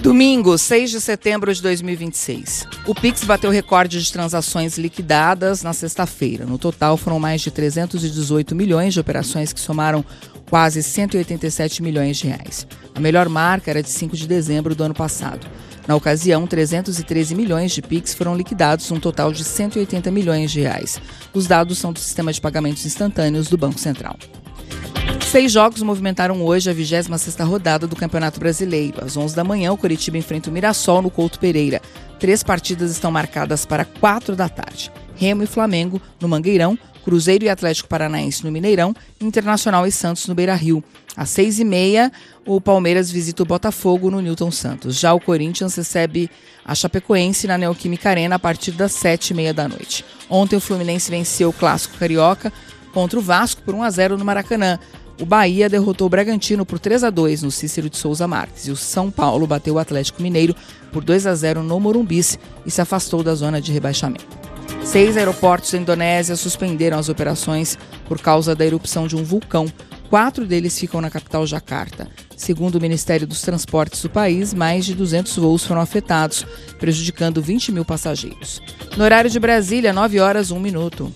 Domingo, 6 de setembro de 2026. O Pix bateu recorde de transações liquidadas na sexta-feira. No total, foram mais de 318 milhões de operações que somaram quase 187 milhões de reais. A melhor marca era de 5 de dezembro do ano passado. Na ocasião, 313 milhões de Pix foram liquidados, um total de 180 milhões de reais. Os dados são do Sistema de Pagamentos Instantâneos do Banco Central. 6 jogos movimentaram hoje a 26ª rodada do Campeonato Brasileiro. Às 11 da manhã, o Coritiba enfrenta o Mirassol no Couto Pereira. 3 partidas estão marcadas para 4 da tarde. Remo e Flamengo no Mangueirão, Cruzeiro e Atlético Paranaense no Mineirão, Internacional e Santos no Beira-Rio. Às 6h30, o Palmeiras visita o Botafogo no Newton Santos. Já o Corinthians recebe a Chapecoense na Neoquímica Arena a partir das 7h30 da noite. Ontem o Fluminense venceu o Clássico Carioca contra o Vasco por 1-0 no Maracanã. O Bahia derrotou o Bragantino por 3-2 no Cícero de Souza Marques e o São Paulo bateu o Atlético Mineiro por 2-0 no Morumbis e se afastou da zona de rebaixamento. 6 aeroportos da Indonésia suspenderam as operações por causa da erupção de um vulcão. 4 deles ficam na capital Jacarta. Segundo o Ministério dos Transportes do país, mais de 200 voos foram afetados, prejudicando 20 mil passageiros. No horário de Brasília, 9h01.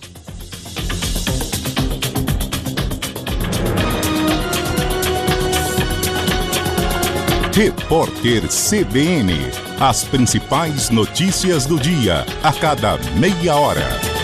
Repórter CBN. As principais notícias do dia, a cada meia hora.